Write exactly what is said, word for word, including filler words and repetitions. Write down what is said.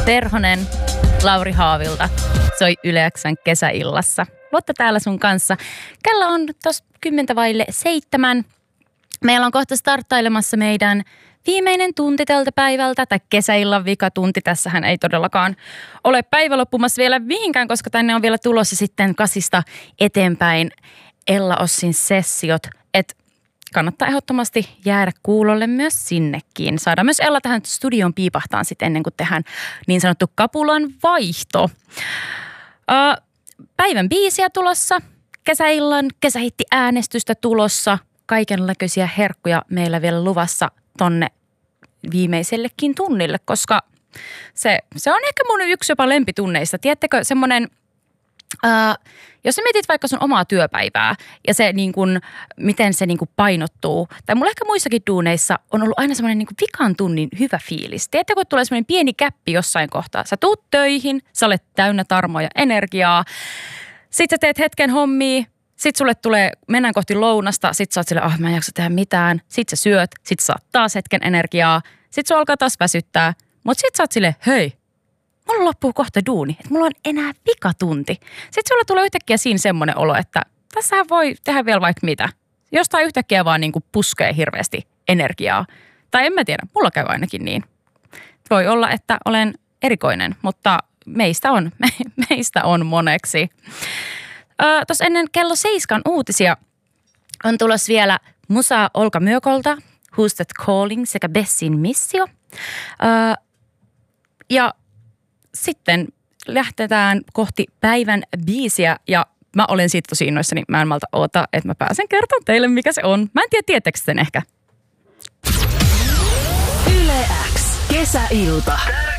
Perhonen, Lauri Haavilta soi Yle X:n kesäillassa. Lotta täällä sun kanssa. Kello on tuossa kymmentä vaille seitsemän. Meillä on kohta starttailemassa meidän viimeinen tunti tältä päivältä, tai kesäillan vikatunti. Tässähän ei todellakaan ole päivä loppumassa vielä mihinkään, koska tänne on vielä tulossa sitten kasista eteenpäin Ella Ossin sessiot. Et kannattaa ehdottomasti jäädä kuulolle myös sinnekin. Saadaan myös Ella tähän studioon piipahtaan sitten ennen kuin tehdään niin sanottu kapulan vaihto. Uh, päivän biisiä tulossa, kesäillan kesähitti äänestystä tulossa, kaikenlaisia herkkuja meillä vielä luvassa tonne viimeisellekin tunnille, koska se, se on ehkä mun yksi jopa lempitunneista. Tiedättekö semmoinen, ää, jos sä mietit vaikka sun omaa työpäivää ja se niin kuin, miten se niin kuin painottuu, tai mulla ehkä muissakin duuneissa on ollut aina semmoinen niin kuin vikan tunnin hyvä fiilis. Tiedätkö, kun tulee semmoinen pieni käppi jossain kohtaa, sä tuut töihin, sä olet täynnä tarmoa ja energiaa, sit sä teet hetken hommia, sit sulle tulee, mennään kohti lounasta, sit sä oot silleen, ah mä en jaksa tehdä mitään. Sit sä syöt, sit sä saat taas hetken energiaa. Sit sua alkaa taas väsyttää. Mut sit sä oot silleen, hei, mulla loppuu kohta duuni, että mulla on enää vikatunti. Sit sulle tulee yhtäkkiä siinä semmonen olo, että tässähän voi tehdä vielä vaikka mitä. Jostain yhtäkkiä vaan niinku puskee hirveästi energiaa. Tai en mä tiedä, mulla käy ainakin niin. Voi olla, että olen erikoinen, mutta meistä on, me, meistä on moneksi. Uh, Tuossa ennen kello seiskan uutisia on tulossa vielä musaa Olka Myökolta, Who's That Calling sekä Bessin Missio. Uh, ja sitten lähtetään kohti päivän biisiä ja mä olen siitä tosi innoissani. Mä en malta oota, että mä pääsen kertomaan teille mikä se on. Mä en tiedä, tietääkö sen ehkä. Yle X, kesäilta.